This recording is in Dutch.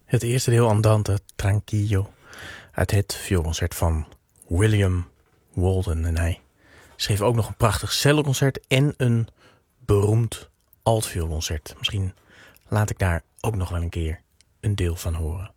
Het eerste deel Andante Tranquillo uit het vioolconcert van William Walden. En hij schreef ook nog een prachtig celloconcert en een beroemd altvioolconcert. Misschien laat ik daar ook nog wel een keer een deel van horen.